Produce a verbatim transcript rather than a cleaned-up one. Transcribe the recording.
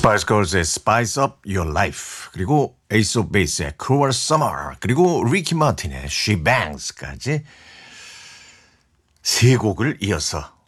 스파이스 걸스의 Spice Up Your Life, 그리고 에이스 오브 베이스의 Cruel Summer, 그리고 리키 마틴의 She Bangs까지 세 곡을 이어서